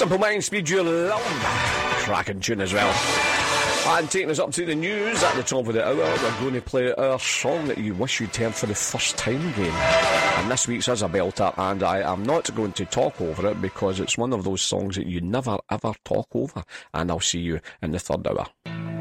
Simple Minds, Speed Your Love. Cracking tune as well. And taking us up to the news at the top of the hour, we're going to play our song that you wish you'd heard for the first time again. And this week's is a belter, and I am not going to talk over it because it's one of those songs that you never ever talk over. And I'll see you in the third hour.